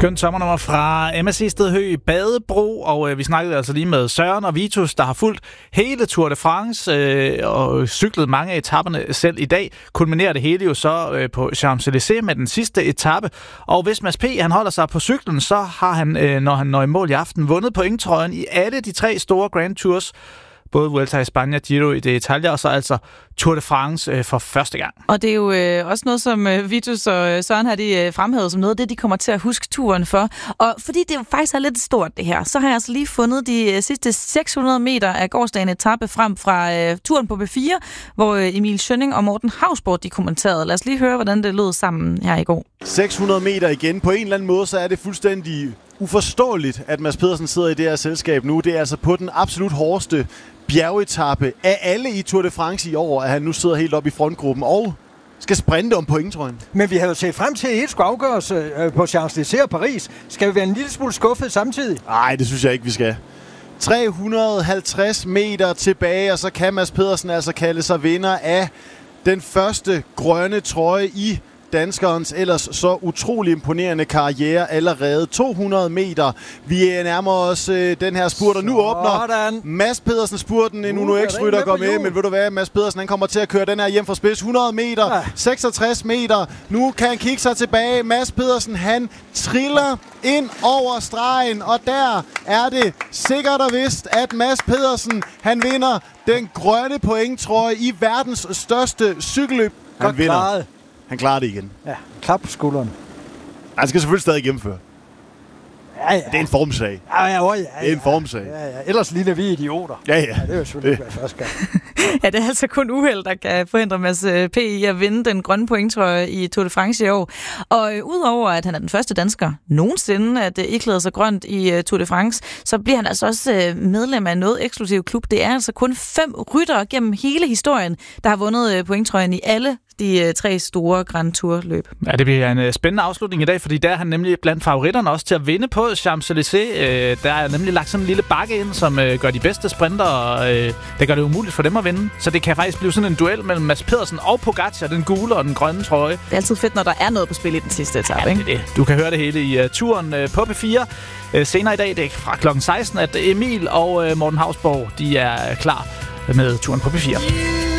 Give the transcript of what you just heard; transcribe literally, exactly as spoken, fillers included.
Skønt sommernummer fra M S C Stedhøj Badebro, og øh, vi snakkede altså lige med Søren og Vitus, der har fulgt hele Tour de France øh, og cyklet mange af etaperne selv i dag. Kulminerer det hele jo så øh, på Champs-Élysées med den sidste etape, og hvis Mads P. han holder sig på cyklen, så har han, øh, når han når i mål i aften, vundet pointtrøjen i alle de tre store Grand Tours. Både Vuelta i Spanien, Giro d'Italia og så altså Tour de France øh, for første gang. Og det er jo øh, også noget, som øh, Vitus og øh, Søren har de øh, fremhævet som noget af det, de kommer til at huske turen for. Og fordi det jo faktisk er lidt stort det her, så har jeg altså lige fundet de øh, sidste seks hundrede meter af gårsdagen etape frem fra øh, turen på B fire, hvor øh, Emil Schønning og Morten Hausborg de kommenterede. Lad os lige høre, hvordan det lød sammen her i går. seks hundrede meter igen. På en eller anden måde, så er det fuldstændig uforståeligt, at Mads Pedersen sidder i det her selskab nu. Det er altså på den absolut hårdeste bjergetappe af alle i Tour de France i år, at han nu sidder helt oppe i frontgruppen og skal sprinte om pointtrøjen. Men vi havde jo set frem til, at et skulle afgøres øh, på Champs-Élysées og Paris. Skal vi være en lille smule skuffet samtidig? Nej, det synes jeg ikke, vi skal. tre hundrede og halvtreds meter tilbage, og så kan Mads Pedersen altså kalde sig vinder af den første grønne trøje i danskerens ellers så utrolig imponerende karriere allerede. to hundrede meter. Vi nærmer os øh, den her spurt, og nu åbner Mads Pedersen spurten. En Uno X-rytter går med, men ved du hvad, Mads Pedersen han kommer til at køre den her hjem fra spids. hundrede meter, ja. seksogtres meter. Nu kan han kigge sig tilbage. Mads Pedersen, han triller ind over stregen, og der er det sikkert og vist, at Mads Pedersen, han vinder den grønne pointtrøje i verdens største cykelløb. Han Godt vinder. klaret. Han klarer det igen. Ja, klap på skulderen. Han skal selvfølgelig stadig gennemføre. Ja, ja. Det er en formsag. Ja, ja, ja, ja, det er en formsag. Ja, ja. Ellers ligner vi idioter. Ja, ja. Ja, det er jo selvfølgelig ikke første gang. Ja, det er altså kun uheld, der kan forhindre Mads P. i at vinde den grønne pointtrøje i Tour de France i år. Og øh, udover at han er den første dansker nogensinde at øh, iklæde sig grønt i øh, Tour de France, så bliver han altså også øh, medlem af noget eksklusiv klub. Det er altså kun fem ryttere gennem hele historien, der har vundet øh, pointtrøjen i alle de øh, tre store Grand Tour-løb. Ja, det bliver en øh, spændende afslutning i dag, fordi der er han nemlig blandt favoritterne også til at vinde på Champs-Élysées. Øh, der er nemlig lagt sådan en lille bakke ind, som øh, gør de bedste sprinter, og øh, det gør det umuligt for dem at vinde. Så det kan faktisk blive sådan en duel mellem Mads Pedersen og Pogacar, den gule og den grønne trøje. Det er altid fedt, når der er noget på spil i den sidste etape, ja, ikke? Det er det. Du kan høre det hele i uh, turen uh, på B fire. Uh, senere i dag, det er fra klokken seksten, at Emil og uh, Morten Hausborg, de er klar med turen på B fire.